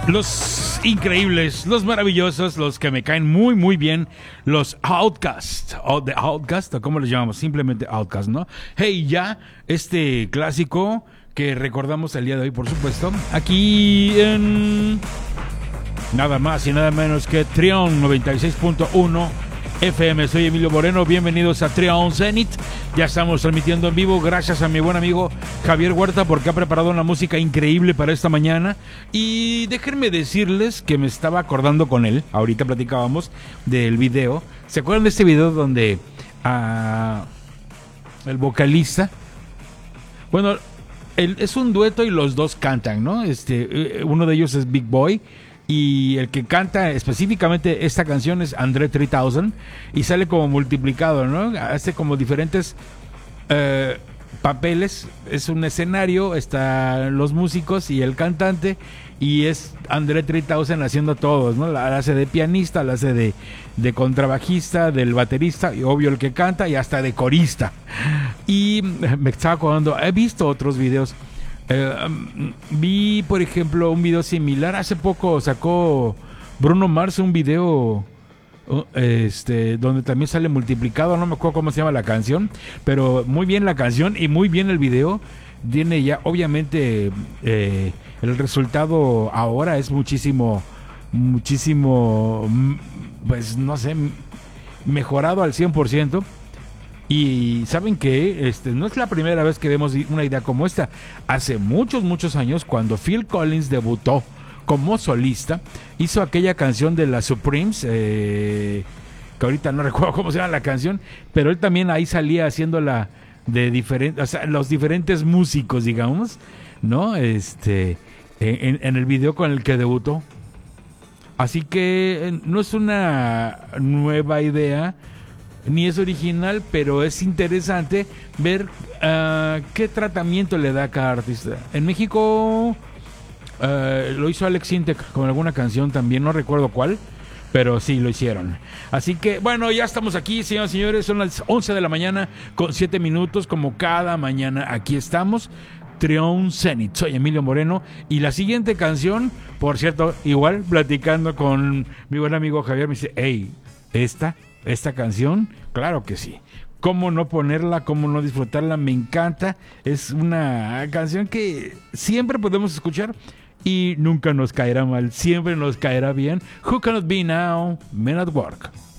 Los increíbles, los maravillosos, los que me caen muy, muy bien, los Outcast, o The Outcast, o como les llamamos, simplemente Outcast, ¿no? Hey, ya, este clásico que recordamos el día de hoy, por supuesto, aquí en nada más y nada menos que Trion 96.1 FM. Soy Emilio Moreno, bienvenidos a Trion Zenith. Ya estamos transmitiendo en vivo gracias a mi buen amigo Javier Huerta, porque ha preparado una música increíble para esta mañana. Y déjenme decirles que me estaba acordando con él, ahorita platicábamos del video. ¿Se acuerdan de este video donde el vocalista, bueno, es un dueto y los dos cantan, ¿no? Uno de ellos es Big Boy y el que canta específicamente esta canción es André 3000 y sale como multiplicado, ¿no? Hace como diferentes papeles. Es un escenario, están los músicos y el cantante, y es André 3000 haciendo todos, ¿no? La hace de pianista, la hace de contrabajista, del baterista, y obvio el que canta, y hasta de corista. Y me estaba acordando, he visto otros videos. Vi, por ejemplo, un video similar. Hace poco sacó Bruno Mars un video donde también sale multiplicado. No me acuerdo cómo se llama la canción, pero muy bien la canción y muy bien el video. Tiene ya, obviamente, el resultado ahora es muchísimo, pues no sé, mejorado al 100%. Y saben que no es la primera vez que vemos una idea como esta. Hace muchos, muchos años, cuando Phil Collins debutó como solista, hizo aquella canción de las Supremes, que ahorita no recuerdo cómo se llama la canción, pero él también ahí salía haciéndola de diferentes, o sea, los diferentes músicos, digamos, ¿no? En el video con el que debutó. Así que no es una nueva idea, ni es original, pero es interesante ver qué tratamiento le da a cada artista. En México lo hizo Alex Sintek con alguna canción también, no recuerdo cuál, pero sí lo hicieron. Así que, bueno, ya estamos aquí, señoras y señores, son las 11 de la mañana con 7 minutos, como cada mañana aquí estamos. Trion Zenith, soy Emilio Moreno, y la siguiente canción, por cierto, igual platicando con mi buen amigo Javier, me dice, hey, esta canción, claro que sí. ¿Cómo no ponerla? ¿Cómo no disfrutarla? Me encanta. Es una canción que siempre podemos escuchar y nunca nos caerá mal. Siempre nos caerá bien. Who Cannot Be Now, Men at Work.